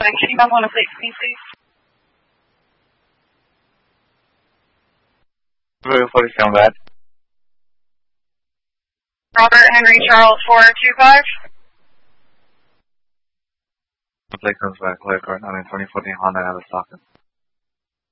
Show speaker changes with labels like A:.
A: Can you on a plate for me, please?
B: Route 47 bad.
A: Robert Henry Charles 425.
B: The plate comes back, clear card, 2014 Honda out of Stockton.